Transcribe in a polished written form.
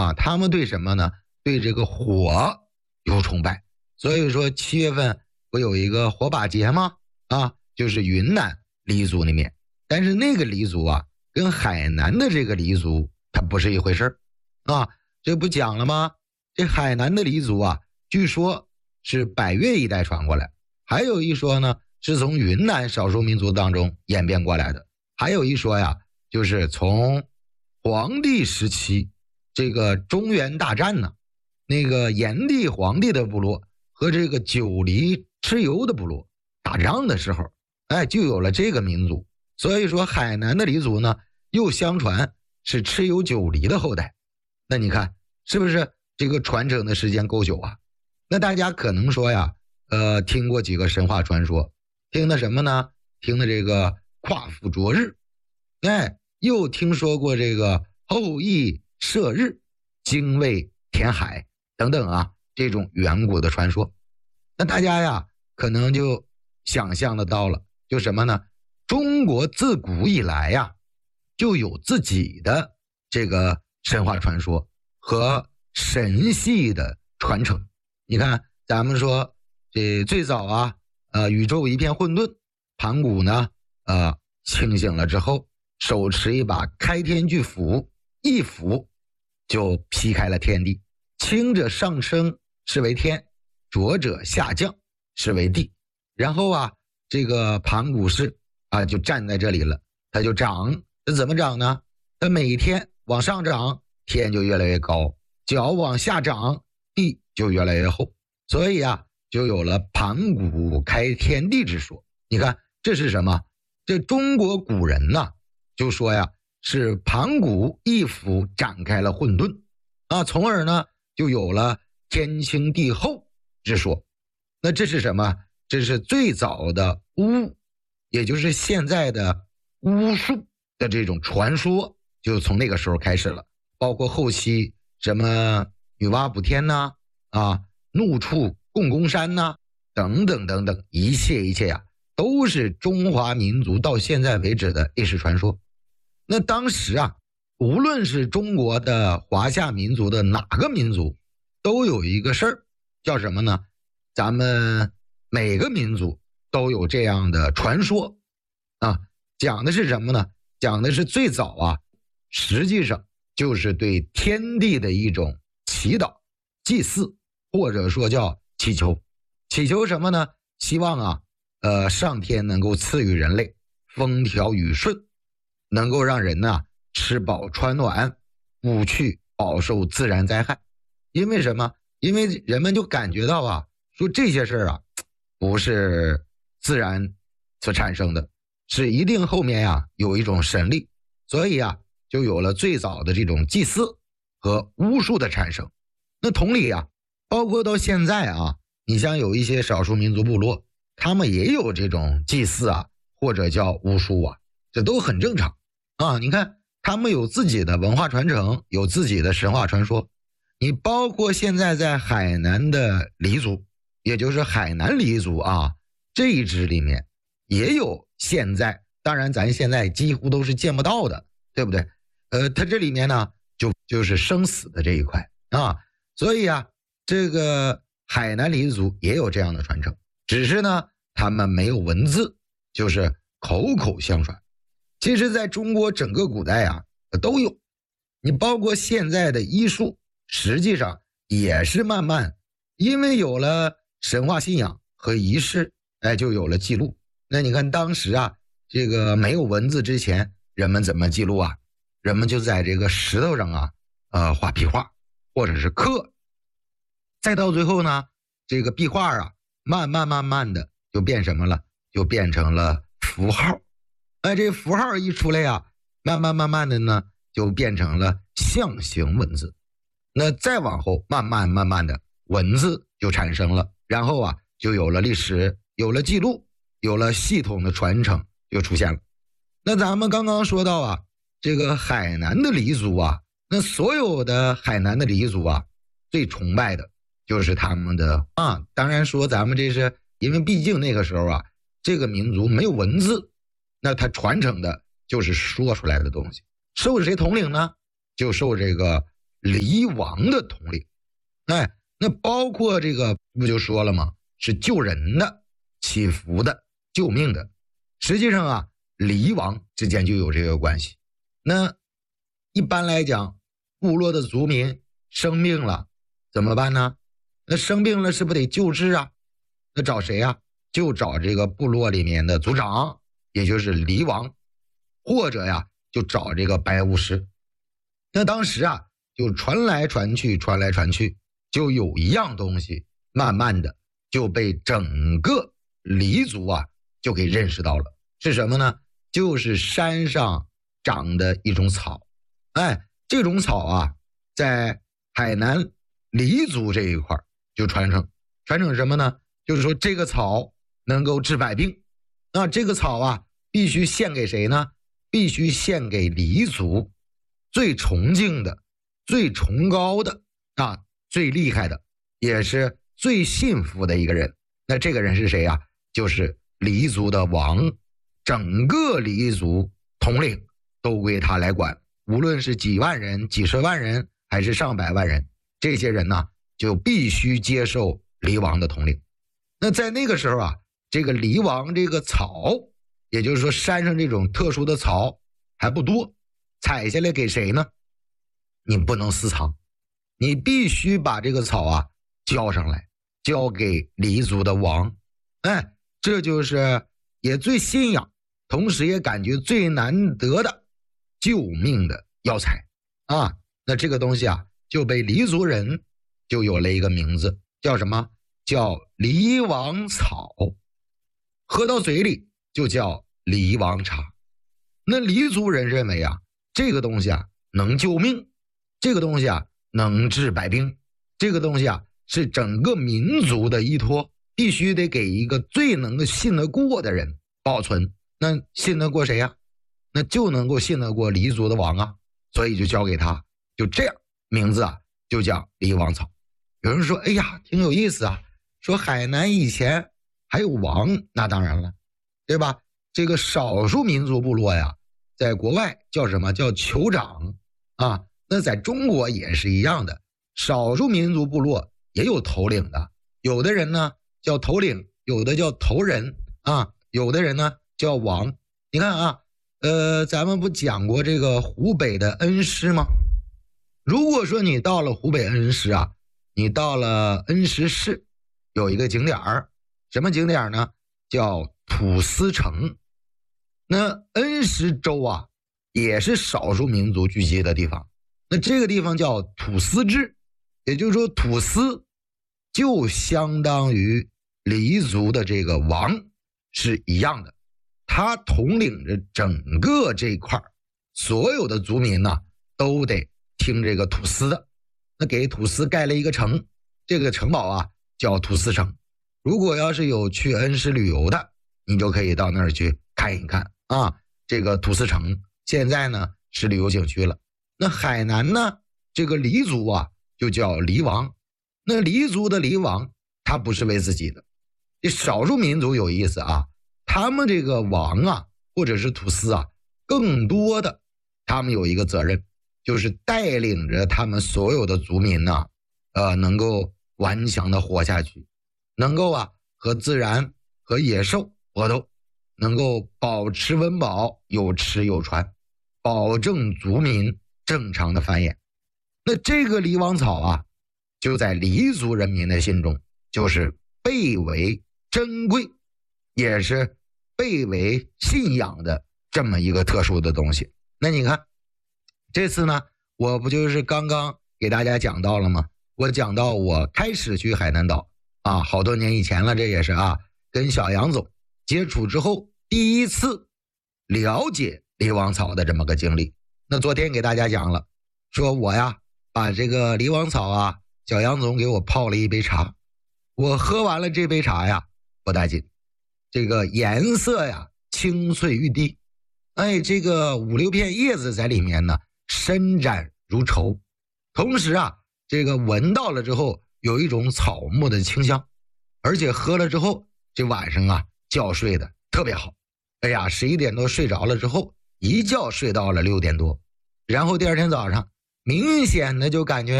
啊，他们对什么呢？对这个火有崇拜。所以说7月份不有一个火把节吗？啊，就是云南黎族里面，但是那个黎族啊，跟海南的这个黎族它不是一回事啊。这不讲了吗？这海南的黎族啊，据说是百越一带传过来，还有一说呢，是从云南少数民族当中演变过来的，还有一说呀，就是从黄帝时期这个中原大战呢，那个炎帝黄帝的部落和这个九黎蚩尤的部落打仗的时候，就有了这个民族。所以说海南的黎族呢，又相传是蚩尤九黎的后代。那你看是不是这个传承的时间够久啊？那大家可能说呀，听过几个神话传说，听的什么呢？听的这个夸父逐日，又听说过这个后羿射日、精卫填海等等啊，这种远古的传说。那大家呀，可能就想象得到了，就什么呢？中国自古以来呀，就有自己的这个神话传说和神系的传承。你看咱们说这最早啊，宇宙一片混沌，盘古呢清醒了之后，手持一把开天巨斧，一斧就劈开了天地，轻者上升是为天，浊者下降是为地。然后啊，这个盘古氏就站在这里了，他就长，这怎么长呢？他每天往上涨，天就越来越高，脚往下涨，地就越来越厚，所以啊，就有了盘古开天地之说。你看这是什么？这中国古人呢，就说呀，是盘古一斧展开了混沌从而呢就有了天清地厚之说。那这是什么？这是最早的巫，也就是现在的巫术的这种传说，就从那个时候开始了。包括后期什么女娲补天呐，怒触共工山呐，等等等等，一切呀，都是中华民族到现在为止的历史传说。那当时啊，无论是中国的华夏民族的哪个民族，都有一个事儿，叫什么呢？咱们每个民族都有这样的传说讲的是什么呢？讲的是最早啊，实际上就是对天地的一种祈祷、祭祀，或者说叫祈求。祈求什么呢？希望上天能够赐予人类风调雨顺，能够让人吃饱穿暖，不去饱受自然灾害。因为什么？因为人们就感觉到说这些事儿不是自然所产生的，是一定后面有一种神力，所以就有了最早的这种祭祀和巫术的产生。那同理包括到现在你像有一些少数民族部落，他们也有这种祭祀或者叫巫术这都很正常你看他们有自己的文化传承，有自己的神话传说。你包括现在在海南的黎族，也就是海南黎族这一支里面也有现在，当然咱现在几乎都是见不到的，对不对？它这里面呢就是生死的这一块所以这个海南黎族也有这样的传承，只是呢他们没有文字，就是口口相传。其实在中国整个古代都有，你包括现在的医术，实际上也是慢慢因为有了神话信仰和仪式，就有了记录。那你看当时这个没有文字之前，人们怎么记录人们就在这个石头上画壁画或者是刻，再到最后呢，这个壁画慢慢的就变什么了？就变成了符号。这符号一出来慢慢的呢，就变成了象形文字。那再往后慢慢的文字就产生了，然后就有了历史，有了记录，有了系统的传承就出现了。那咱们刚刚说到这个海南的黎族那所有的海南的黎族最崇拜的就是他们的当然说咱们这是因为毕竟那个时候这个民族没有文字，那它传承的就是说出来的东西。受谁统领呢？就受这个离王的统领。哎，那包括这个不就说了吗？是救人的、祈福的、救命的。实际上啊，离王之间就有这个关系。那一般来讲，部落的族民生病了怎么办呢？那生病了是不是得救治啊？那找谁啊？就找这个部落里面的族长，也就是离王，或者呀就找这个白巫师。那当时啊就传来传去，就有一样东西慢慢的就被整个黎族啊就给认识到了。是什么呢？就是山上长的一种草。哎，这种草啊在海南黎族这一块就传承什么呢？就是说这个草能够治百病。那这个草啊必须献给谁呢？必须献给黎族最崇敬的、最崇高的啊、最厉害的，也是最幸福的一个人。那这个人是谁啊？就是黎族的王，整个黎族统领都归他来管，无论是几万人、几十万人还是上百万人，这些人呢就必须接受黎王的统领。那在那个时候啊，这个黎王这个草，也就是说山上这种特殊的草还不多，采下来给谁呢？你不能私藏，你必须把这个草啊交上来，交给黎族的王。哎，这就是也最信仰，同时也感觉最难得的救命的药材啊。那这个东西啊就被黎族人就有了一个名字，叫什么？叫黎王草，喝到嘴里就叫黎王茶。那黎族人认为啊，这个东西啊能救命，这个东西啊能治百病，这个东西啊是整个民族的依托，必须得给一个最能够信得过的人保存。那信得过谁呀？那就能够信得过黎族的王啊，所以就交给他，就这样，名字啊就叫黎王草。有人说，哎呀，挺有意思啊，说海南以前还有王，那当然了，对吧？这个少数民族部落呀，在国外叫什么？叫酋长啊。那在中国也是一样的，少数民族部落也有头领的，有的人呢叫头领，有的叫头人啊，有的人呢叫王。你看啊，咱们不讲过这个湖北的恩施吗？如果说你到了湖北恩施啊，你到了恩施市，有一个景点儿，什么景点呢？叫土司城。那恩施州啊，也是少数民族聚集的地方。那这个地方叫土司治，也就是说土司就相当于黎族的这个王是一样的，他统领着整个这块，所有的族民呢都得听这个土司的。那给土司盖了一个城，这个城堡啊叫土司城。如果要是有去恩施旅游的，你就可以到那儿去看一看啊。这个土司城现在呢是旅游景区了。那海南呢，这个黎族啊就叫黎王。那黎族的黎王他不是为自己的，这少数民族有意思啊，他们这个王啊或者是土司啊，更多的他们有一个责任，就是带领着他们所有的族民呢能够顽强的活下去，能够啊和自然和野兽搏斗，能够保持温饱，有吃有穿，保证族民正常的繁衍。那这个黎王草啊，就在黎族人民的心中就是倍为珍贵，也是倍为信仰的这么一个特殊的东西。那你看这次呢，我不就是刚刚给大家讲到了吗？我讲到我开始去海南岛啊，好多年以前了，这也是啊，跟小杨总接触之后第一次了解黎王草的这么个经历。那昨天给大家讲了，说我呀把这个黎王草啊，小杨总给我泡了一杯茶，我喝完了这杯茶呀，不带劲，这个颜色呀清脆欲滴，哎，这个5-6片叶子在里面呢，伸展如绸，同时啊，这个闻到了之后有一种草木的清香，而且喝了之后这晚上啊觉睡的特别好。哎呀，11点多睡着了之后，一觉睡到了6点多，然后第二天早上明显的就感觉